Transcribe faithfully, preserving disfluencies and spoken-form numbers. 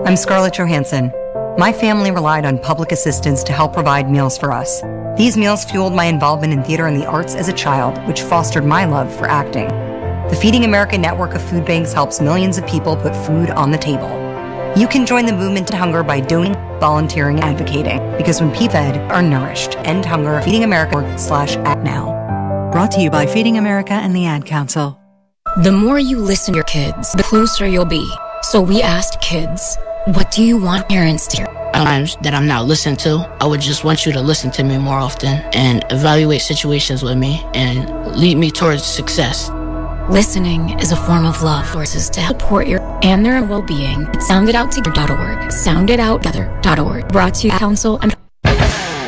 I'm Scarlett Johansson. My family relied on public assistance to help provide meals for us. These meals fueled my involvement in theater and the arts as a child, which fostered my love for acting. The Feeding America network of food banks helps millions of people put food on the table. You can join the movement to hunger by donating, volunteering, and advocating. Because when people fed are nourished. End hunger. Feeding America slash act now. Brought to you by Feeding America and the Ad Council. The more you listen to your kids, the closer you'll be. So we asked kids, what do you want parents to hear? Times that I'm not listened to, I would just want you to listen to me more often and evaluate situations with me and lead me towards success. Listening is a form of love. Sources to support your and their well-being. sound it out together dot org. sound it out together dot org. Brought to you by Council and